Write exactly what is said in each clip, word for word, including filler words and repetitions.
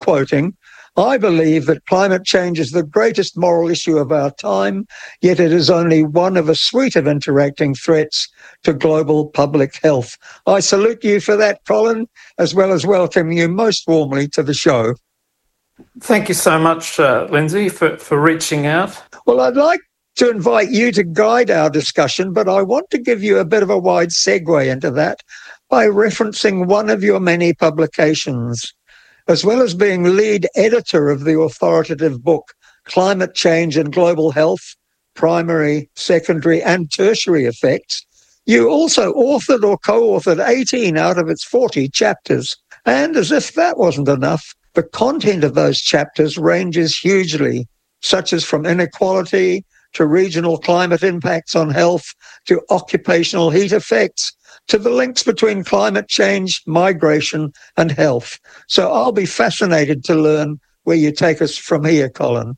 quoting, "I believe that climate change is the greatest moral issue of our time, yet it is only one of a suite of interacting threats to global public health." I salute you for that, Colin, as well as welcome you most warmly to the show. Thank you so much, uh, Lindsay, for, for reaching out. Well, I'd like to invite you to guide our discussion, but I want to give you a bit of a wide segue into that by referencing one of your many publications. As well as being lead editor of the authoritative book, Climate Change and Global Health, Primary, Secondary and Tertiary Effects, you also authored or co-authored eighteen out of its forty chapters. And as if that wasn't enough, the content of those chapters ranges hugely, such as from inequality to regional climate impacts on health, to occupational heat effects, to the links between climate change, migration and health. So I'll be fascinated to learn where you take us from here, Colin.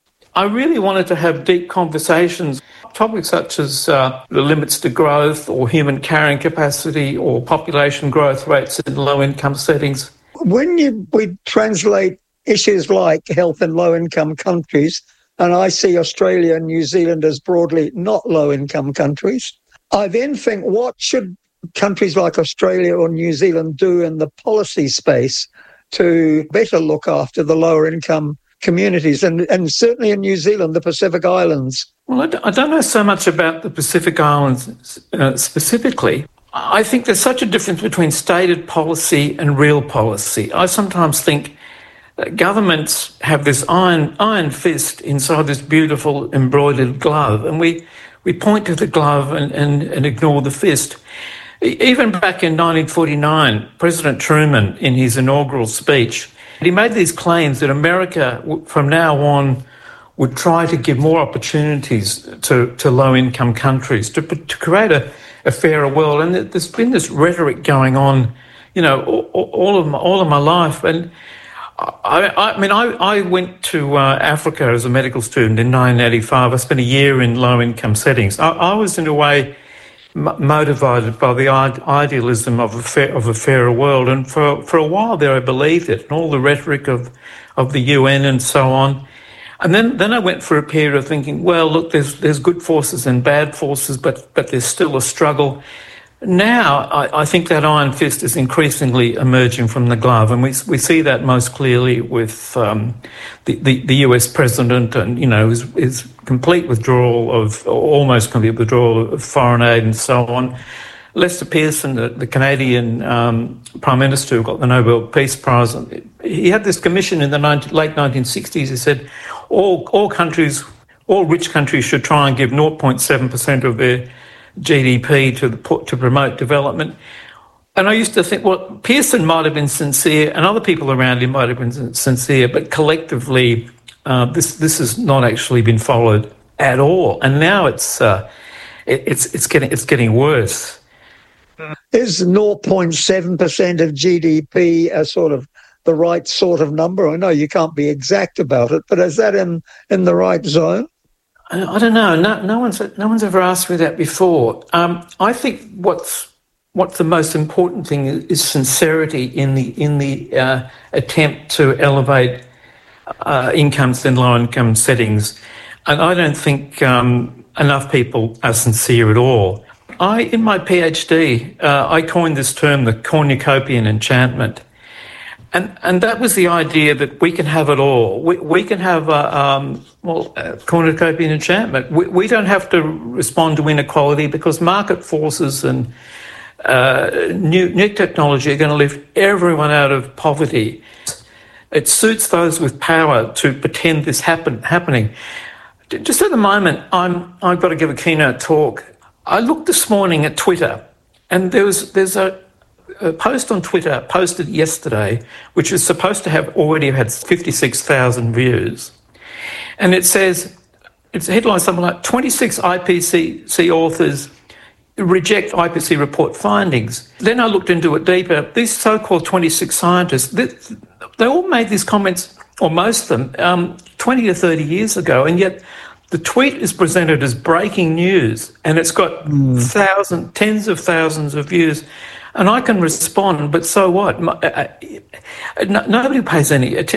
I really wanted to have deep conversations, topics such as uh, the limits to growth or human carrying capacity or population growth rates in low-income settings. When you, we translate issues like health in low-income countries, and I see Australia and New Zealand as broadly not low-income countries, I then think, what should countries like Australia or New Zealand do in the policy space to better look after the lower income communities, and, and certainly in New Zealand, the Pacific Islands? Well, I don't know so much about the Pacific Islands uh, specifically. I think there's such a difference between stated policy and real policy. I sometimes think that governments have this iron iron fist inside this beautiful embroidered glove, and we, we point to the glove and, and, and ignore the fist. Even back in nineteen forty-nine, President Truman, in his inaugural speech, he made these claims that America, from now on, would try to give more opportunities to, to low-income countries, to, to create a, a fairer world. And there's been this rhetoric going on, you know, all, all of my, all of my life. And I, I mean, I, I went to uh, Africa as a medical student in nineteen eighty-five. I spent a year in low-income settings. I, I was, in a way, motivated by the idealism of a, fair, of a fairer world. And for, for a while there, I believed it, and all the rhetoric of, of the U N and so on. And then, then I went for a period of thinking, well, look, there's there's good forces and bad forces, but but there's still a struggle. Now, I, I think that iron fist is increasingly emerging from the glove, and we we see that most clearly with um, the, the, the U S president and, you know, his, his complete withdrawal of, almost complete withdrawal of foreign aid and so on. Lester Pearson, the, the Canadian um, Prime Minister who got the Nobel Peace Prize, he had this commission in the nineteen, late nineteen sixties. He said all all countries, all rich countries should try and give zero point seven percent of their G D P to the, to promote development. And I used to think, well, Pearson might have been sincere and other people around him might have been sincere, but collectively uh, this this has not actually been followed at all. And now it's uh, it, it's it's getting it's getting worse. Is zero point seven percent of G D P a sort of the right sort of number? I know you can't be exact about it, but is that in, in the right zone? I don't know. No, no one's no one's ever asked me that before. Um, I think what's what's the most important thing is, is sincerity in the in the uh, attempt to elevate uh, incomes in low income settings, and I don't think um, enough people are sincere at all. I, in my PhD, uh, I coined this term the cornucopian enchantment. And and that was the idea that we can have it all. We we can have a, um, well, a cornucopian enchantment. We, we don't have to respond to inequality because market forces and uh, new new technology are going to lift everyone out of poverty. It suits those with power to pretend this happen happening. Just at the moment, I'm I've got to give a keynote talk. I looked this morning at Twitter, and there was there's a. A post on Twitter posted yesterday, which is supposed to have already had fifty-six thousand views. And it says, it's a headline something like twenty-six I P C C authors reject I P C C report findings. Then I looked into it deeper. These so-called twenty-six scientists, they, they all made these comments, or most of them, um, twenty or thirty years ago, and yet the tweet is presented as breaking news, and it's got mm. thousands, tens of thousands of views. And I can respond, but so what? Nobody pays any